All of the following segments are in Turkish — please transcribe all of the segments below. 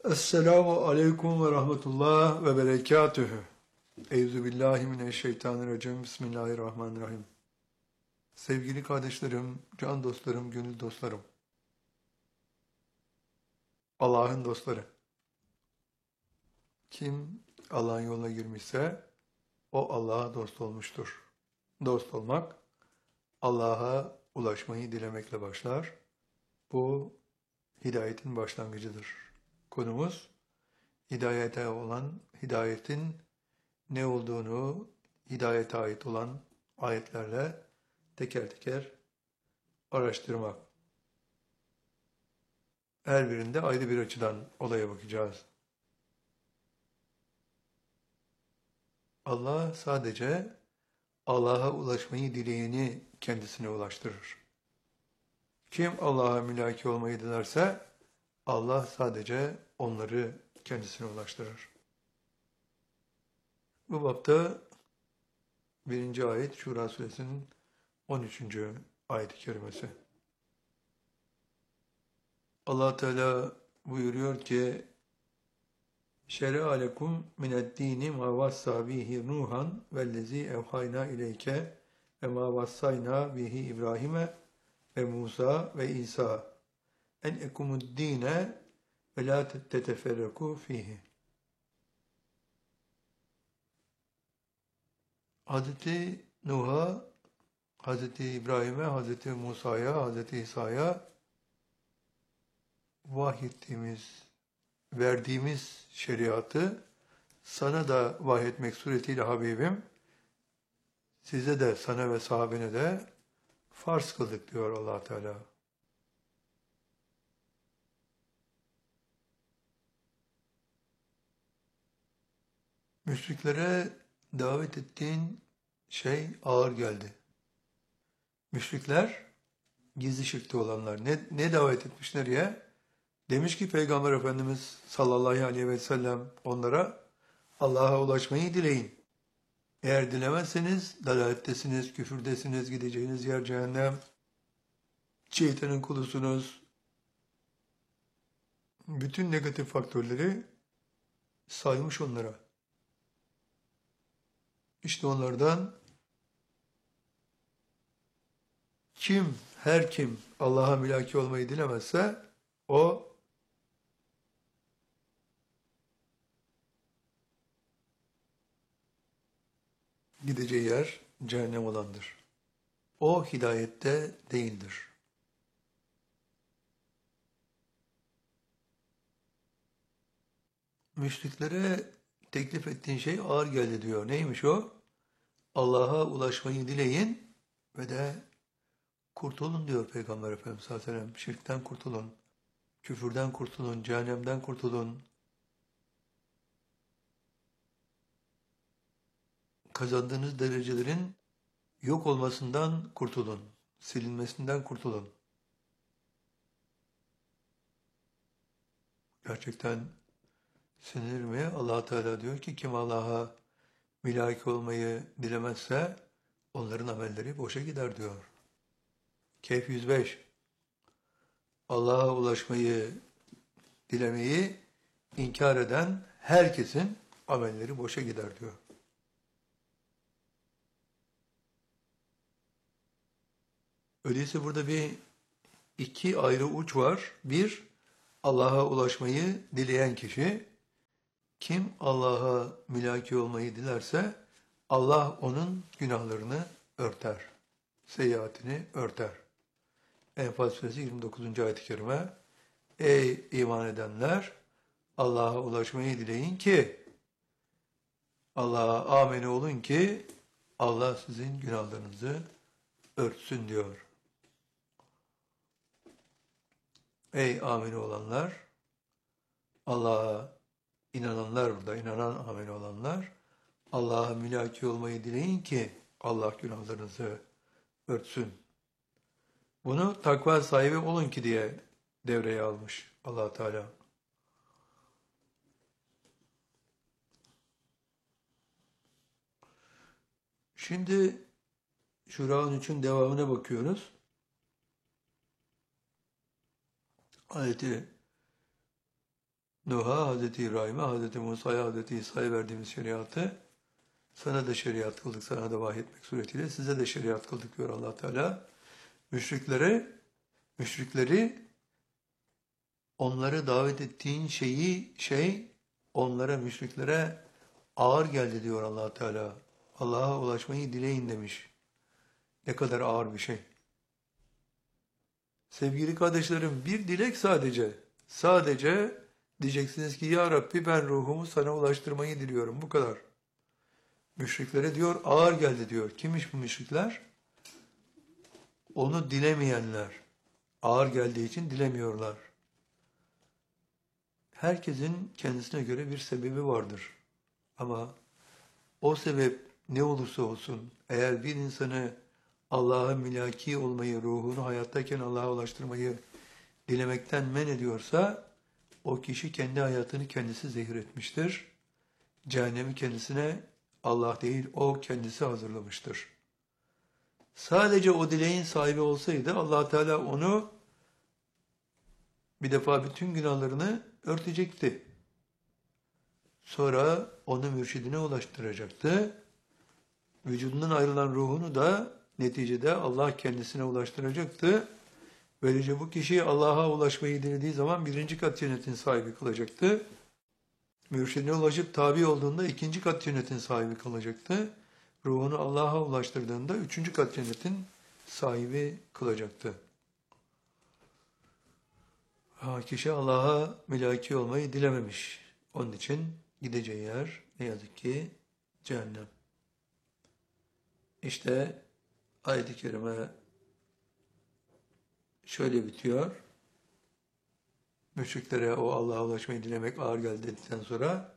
Esselamu aleyküm ve rahmetullah ve berekatühü. Euzubillahimineşşeytanirracim. Bismillahirrahmanirrahim. Sevgili kardeşlerim, can dostlarım, gönül dostlarım, Allah'ın dostları. Kim Allah'ın yoluna girmişse o Allah'a dost olmuştur. Dost olmak, Allah'a ulaşmayı dilemekle başlar. Bu hidayetin başlangıcıdır. Konumuz hidayete olan, hidayetin ne olduğunu hidayete ait olan ayetlerle teker teker araştırmak. Her birinde ayrı bir açıdan olaya bakacağız. Allah sadece Allah'a ulaşmayı dileyeni kendisine ulaştırır. Kim Allah'a mülaki olmayı dilerse Allah sadece onları kendisine ulaştırır. Bu bapta 1. ayet Şura suresinin 13. ayet-i kerimesi. Allah Teala buyuruyor ki Şer'a lekum mined-dini ma vassa bihi Nuhan vellezî evhayna ileyke ve ma vassayna bihi İbrahim'e ve Musa ve İsa en ekumud-dîne ve la teteferrakû fîhi. Hazreti Nuh'a, Hazreti İbrahim'e, Hazreti Musa'ya, Hazreti İsa'ya vahyettiğimiz, verdiğimiz şeriatı sana da vahyetmek suretiyle Habibim, size de, sana ve sahabene de farz kıldık diyor Allah Teala. Müşriklere davet ettiğin şey ağır geldi. Müşrikler, gizli şirkte olanlar, ne davet etmiş nereye? Demiş ki Peygamber Efendimiz sallallahu aleyhi ve sellem onlara Allah'a ulaşmayı dileyin. Eğer dilemezseniz dalalettesiniz, küfürdesiniz, gideceğiniz yer cehennem, şeytanın kulusunuz. Bütün negatif faktörleri saymış onlara. İşte onlardan her kim Allah'a mülaki olmayı dilemezse o gideceği yer cehennem olandır. O hidayette değildir. Müşriklere teklif ettiğin şey ağır geldi diyor. Neymiş o? Allah'a ulaşmayı dileyin ve de kurtulun diyor Peygamber Efendimiz sallallahu aleyhi ve sellem. Şirkten kurtulun, küfürden kurtulun, cehennemden kurtulun. Kazandığınız derecelerin yok olmasından kurtulun, silinmesinden kurtulun. Gerçekten sinir mi? Allah Teala diyor ki kim Allah'a mülaki olmayı dilemezse onların amelleri boşa gider diyor. Kehf 105. Allah'a ulaşmayı dilemeyi inkar eden herkesin amelleri boşa gider diyor. Öyleyse burada iki ayrı uç var. Bir, Allah'a ulaşmayı dileyen kişi. Kim Allah'a mülaki olmayı dilerse Allah onun günahlarını örter. Seyyiatini örter. Enfal suresi 29. ayet-i kerime. Ey iman edenler! Allah'a ulaşmayı dileyin ki Allah'a amene olun ki Allah sizin günahlarınızı örtsün diyor. Ey amene olanlar! Allah'a inananlar burada, inanan amene olanlar, Allah'a mülaki olmayı dileyin ki Allah günahlarınızı örtsün. Bunu takva sahibi olun ki diye devreye almış Allah Teala. Şimdi Şura'nın 3'ün devamına bakıyoruz. Ayeti Nuh'a, Hazreti İbrahim'e, Hazreti Musa'ya, Hazreti İsa'ya verdiğimiz şeriatı sana da şeriat kıldık, sana da vahyetmek suretiyle size de şeriat kıldık diyor Allah Teala. Müşrikleri onları davet ettiğin onlara, müşriklere ağır geldi diyor Allah Teala. Allah'a ulaşmayı dileyin demiş. Ne kadar ağır bir şey. Sevgili kardeşlerim, bir dilek sadece. Sadece diyeceksiniz ki ya Rabbi ben ruhumu sana ulaştırmayı diliyorum. Bu kadar. Müşriklere diyor ağır geldi diyor. Kimmiş bu müşrikler? Onu dilemeyenler. Ağır geldiği için dilemiyorlar. Herkesin kendisine göre bir sebebi vardır. Ama o sebep ne olursa olsun eğer bir insanı Allah'a mülaki olmayı, ruhunu hayattayken Allah'a ulaştırmayı dilemekten men ediyorsa o kişi kendi hayatını kendisi zehir etmiştir. Cehennemi kendisine Allah değil o kendisi hazırlamıştır. Sadece o dileğin sahibi olsaydı Allah Teala onu bir defa bütün günahlarını örtecekti. Sonra onu mürşidine ulaştıracaktı. Vücudundan ayrılan ruhunu da neticede Allah kendisine ulaştıracaktı. Böylece bu kişi Allah'a ulaşmayı dilediği zaman birinci kat cennetin sahibi kılacaktı. Mürşidine ulaşıp tabi olduğunda ikinci kat cennetin sahibi kılacaktı. Ruhunu Allah'a ulaştırdığında üçüncü kat cennetin sahibi kılacaktı. Kişi Allah'a mülaki olmayı dilememiş. Onun için gideceği yer ne yazık ki cehennem. İşte ayet-i kerime şöyle bitiyor. Müşriklere o Allah'a ulaşmayı dilemek ağır geldi dedikten sonra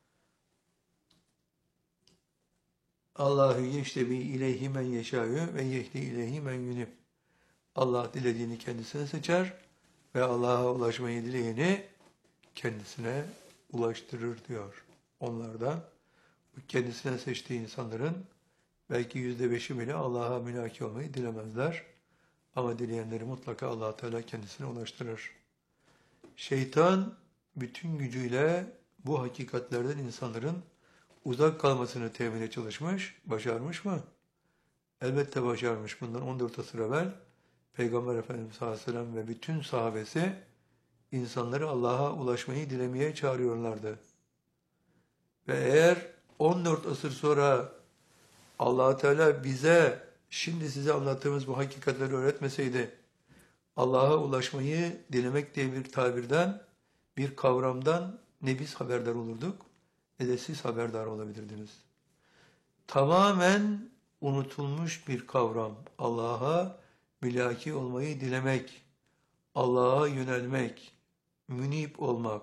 Allahu yeştebi ileyhi men yeşâ'ü ve yehdi ileyhi men yunib. Allah dilediğini kendisine seçer ve Allah'a ulaşmayı dileyeni kendisine ulaştırır diyor. Onlardan kendisine seçtiği insanların belki %5'i bile Allah'a mülaki olmayı dilemezler. Ama dileyenleri mutlaka Allah Teala kendisine ulaştırır. Şeytan bütün gücüyle bu hakikatlerden insanların uzak kalmasını temine çalışmış, başarmış mı? Elbette başarmış. Bundan 14 asır evvel Peygamber Efendimiz sallallahu aleyhi ve sellem ve bütün sahabesi insanları Allah'a ulaşmayı dilemeye çağırıyorlardı. Ve eğer 14 asır sonra Allah Teala bize şimdi size anlattığımız bu hakikatleri öğretmeseydi Allah'a ulaşmayı dilemek diye bir tabirden, bir kavramdan ne biz haberdar olurduk ne de siz haberdar olabilirdiniz. Tamamen unutulmuş bir kavram. Allah'a mülaki olmayı dilemek, Allah'a yönelmek, münip olmak,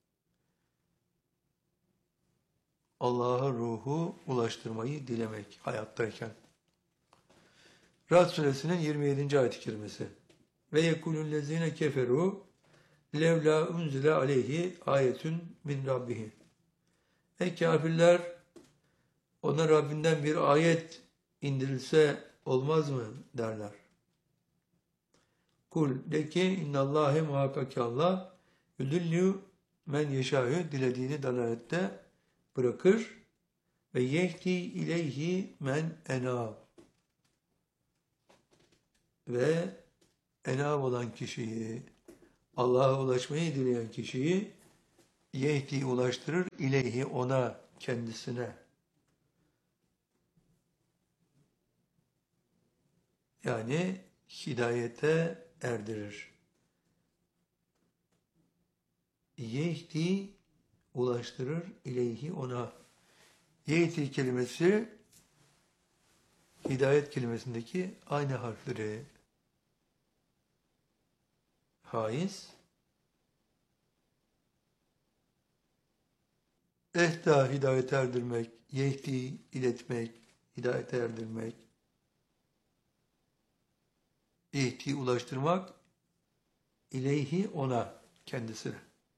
Allah'a ruhu ulaştırmayı dilemek hayattayken. Ra'd suresinin 27. ayet-i kerimesi. Ve yekulüllezine keferu levla unzile aleyhi ayetun min rabbihi. Ey kafirler, ona Rabbinden bir ayet indirilse olmaz mı derler. Kul de ki innallâhe muhakkak Allah yüdüllü men yeşâhü dilediğini dalalette bırakır ve yehdi ileyhi men enâb ve enâb olan kişiyi Allah'a ulaşmayı dileyen kişiyi yehdi ulaştırır ileyhi ona kendisine. Yani hidayete erdirir. Yehdi ulaştırır ileyhi ona. Yehdi kelimesi hidayet kelimesindeki aynı harfleri. Haiz, ehda hidayete erdirmek, yehdi iletmek, hidayete erdirmek, ihti ulaştırmak, ileyhi ona, kendisine.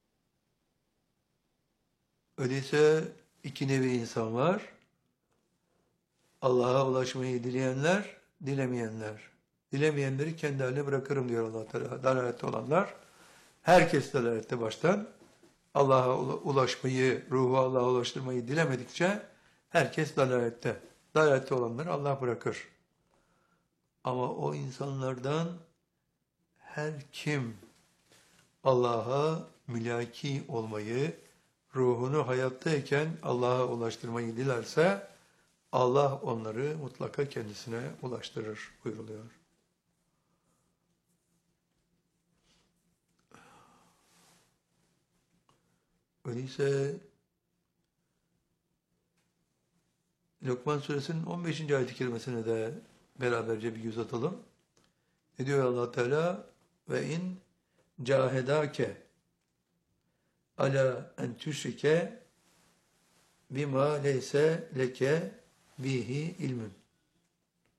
Öyleyse iki nevi insan var. Allah'a ulaşmayı dileyenler, dilemeyenler. Dilemeyenleri kendi haline bırakırım diyor Allah Teala. Dalalette olanlar, herkes dalalette baştan. Allah'a ulaşmayı, ruhu Allah'a ulaştırmayı dilemedikçe herkes dalalette. Dalalette olanları Allah bırakır. Ama o insanlardan her kim Allah'a mülaki olmayı, ruhunu hayattayken Allah'a ulaştırmayı dilerse, Allah onları mutlaka kendisine ulaştırır buyuruluyor. Öyleyse Lokman Suresinin 15. ayet-i kerimesine de beraberce bir göz atalım. Ne diyor Allah Teala? Ve in cahedake ala en tüşrike bima leyse leke bihi ilmün.